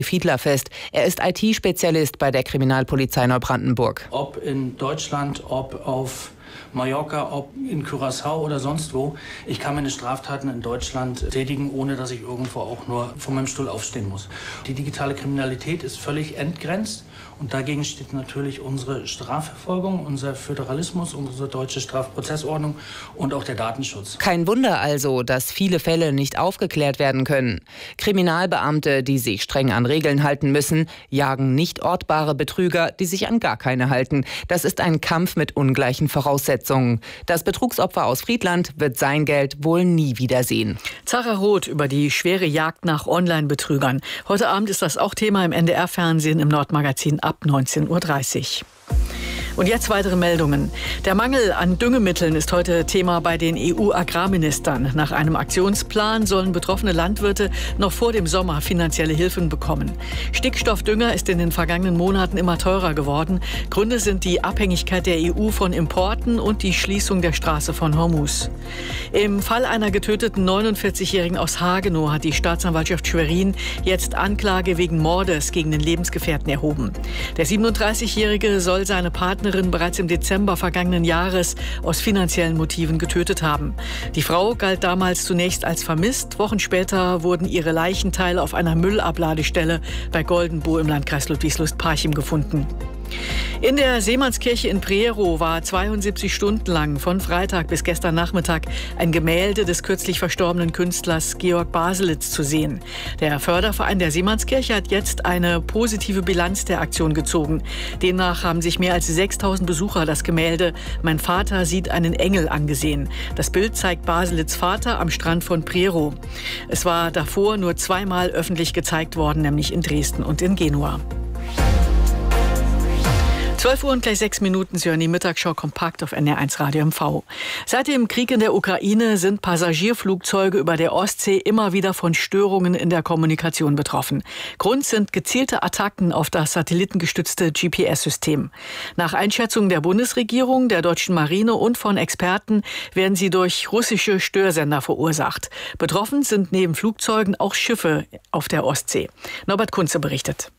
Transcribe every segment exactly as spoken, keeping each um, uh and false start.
Fiedler fest. Er ist I T-Spezialist bei der Kriminalpolizei Neubrandenburg. Ob in Deutschland, ob auf Mallorca, ob in Curaçao oder sonst wo. Ich kann meine Straftaten in Deutschland tätigen, ohne dass ich irgendwo auch nur von meinem Stuhl aufstehen muss. Die digitale Kriminalität ist völlig entgrenzt und dagegen steht natürlich unsere Strafverfolgung, unser Föderalismus, unsere deutsche Strafprozessordnung und auch der Datenschutz. Kein Wunder also, dass viele Fälle nicht aufgeklärt werden können. Kriminalbeamte, die sich streng an Regeln halten müssen, jagen nicht ortbare Betrüger, die sich an gar keine halten. Das ist ein Kampf mit ungleichen Voraussetzungen. Das Betrugsopfer aus Friedland wird sein Geld wohl nie wiedersehen. Zara Roth über die schwere Jagd nach Online-Betrügern. Heute Abend ist das auch Thema im N D R-Fernsehen im Nordmagazin ab neunzehn Uhr dreißig. Und jetzt weitere Meldungen. Der Mangel an Düngemitteln ist heute Thema bei den E U-Agrarministern. Nach einem Aktionsplan sollen betroffene Landwirte noch vor dem Sommer finanzielle Hilfen bekommen. Stickstoffdünger ist in den vergangenen Monaten immer teurer geworden. Gründe sind die Abhängigkeit der E U von Importen und die Schließung der Straße von Hormuz. Im Fall einer getöteten neunundvierzigjährigen aus Hagenow hat die Staatsanwaltschaft Schwerin jetzt Anklage wegen Mordes gegen den Lebensgefährten erhoben. Der siebenunddreißigjährige soll seine Partnerin bereits im Dezember vergangenen Jahres aus finanziellen Motiven getötet haben. Die Frau galt damals zunächst als vermisst. Wochen später wurden ihre Leichenteile auf einer Müllabladestelle bei Goldenbow im Landkreis Ludwigslust-Parchim gefunden. In der Seemannskirche in Prerow war zweiundsiebzig Stunden lang von Freitag bis gestern Nachmittag ein Gemälde des kürzlich verstorbenen Künstlers Georg Baselitz zu sehen. Der Förderverein der Seemannskirche hat jetzt eine positive Bilanz der Aktion gezogen. Demnach haben sich mehr als sechstausend Besucher das Gemälde »Mein Vater sieht einen Engel« angesehen. Das Bild zeigt Baselitz' Vater am Strand von Prerow. Es war davor nur zweimal öffentlich gezeigt worden, nämlich in Dresden und in Genua. zwölf Uhr und gleich sechs Minuten, Sie hören die Mittagsschau kompakt auf N D R eins Radio M V. Seit dem Krieg in der Ukraine sind Passagierflugzeuge über der Ostsee immer wieder von Störungen in der Kommunikation betroffen. Grund sind gezielte Attacken auf das satellitengestützte G P S-System. Nach Einschätzung der Bundesregierung, der deutschen Marine und von Experten werden sie durch russische Störsender verursacht. Betroffen sind neben Flugzeugen auch Schiffe auf der Ostsee. Norbert Kunze berichtet.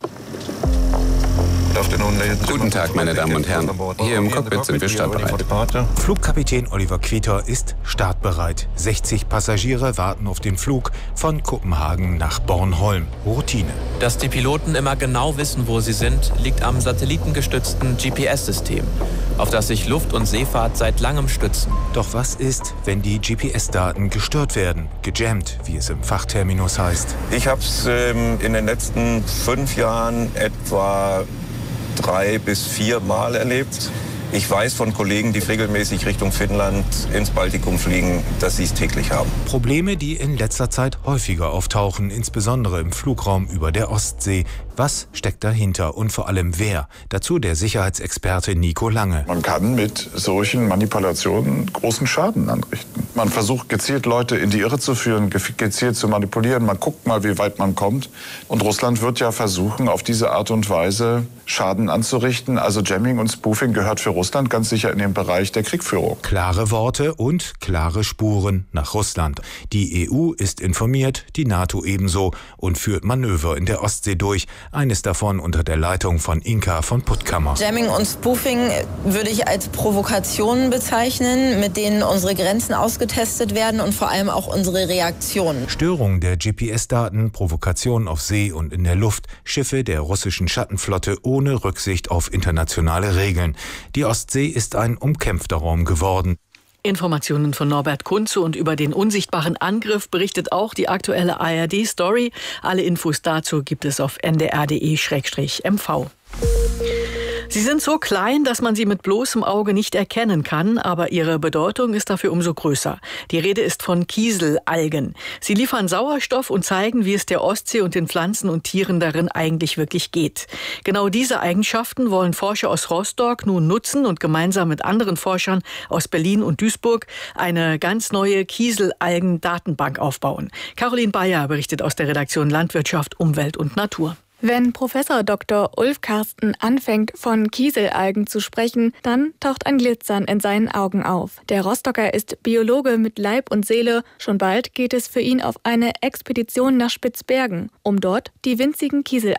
Guten Tag, meine Damen und Herren. Hier im Cockpit sind wir startbereit. Flugkapitän Oliver Quieter ist startbereit. sechzig Passagiere warten auf den Flug von Kopenhagen nach Bornholm. Routine. Dass die Piloten immer genau wissen, wo sie sind, liegt am satellitengestützten G P S-System, auf das sich Luft- und Seefahrt seit langem stützen. Doch was ist, wenn die G P S-Daten gestört werden? Gejammt, wie es im Fachterminus heißt. Ich habe es ähm, in den letzten fünf Jahren etwa drei bis vier Mal erlebt. Ich weiß von Kollegen, die regelmäßig Richtung Finnland ins Baltikum fliegen, dass sie es täglich haben. Probleme, die in letzter Zeit häufiger auftauchen, insbesondere im Flugraum über der Ostsee. Was steckt dahinter und vor allem wer? Dazu der Sicherheitsexperte Nico Lange. Man kann mit solchen Manipulationen großen Schaden anrichten. Man versucht gezielt Leute in die Irre zu führen, gezielt zu manipulieren. Man guckt mal, wie weit man kommt. Und Russland wird ja versuchen, auf diese Art und Weise Schaden anzurichten. Also Jamming und Spoofing gehört für Russland ganz sicher in den Bereich der Kriegführung. Klare Worte und klare Spuren nach Russland. Die E U ist informiert, die NATO ebenso und führt Manöver in der Ostsee durch. Eines davon unter der Leitung von Inka von Puttkammer. Jamming und Spoofing würde ich als Provokationen bezeichnen, mit denen unsere Grenzen ausgetestet werden und vor allem auch unsere Reaktionen. Störung der G P S-Daten, Provokationen auf See und in der Luft, Schiffe der russischen Schattenflotte ohne Rücksicht auf internationale Regeln. Die Ostsee ist ein umkämpfter Raum geworden. Informationen von Norbert Kunze und über den unsichtbaren Angriff berichtet auch die aktuelle A R D-Story. Alle Infos dazu gibt es auf n d r punkt d e slash m v. Sie sind so klein, dass man sie mit bloßem Auge nicht erkennen kann, aber ihre Bedeutung ist dafür umso größer. Die Rede ist von Kieselalgen. Sie liefern Sauerstoff und zeigen, wie es der Ostsee und den Pflanzen und Tieren darin eigentlich wirklich geht. Genau diese Eigenschaften wollen Forscher aus Rostock nun nutzen und gemeinsam mit anderen Forschern aus Berlin und Duisburg eine ganz neue Kieselalgen-Datenbank aufbauen. Caroline Bayer berichtet aus der Redaktion Landwirtschaft, Umwelt und Natur. Wenn Professor Doktor Ulf Karsten anfängt, von Kieselalgen zu sprechen, dann taucht ein Glitzern in seinen Augen auf. Der Rostocker ist Biologe mit Leib und Seele. Schon bald geht es für ihn auf eine Expedition nach Spitzbergen, um dort die winzigen Kieselalgen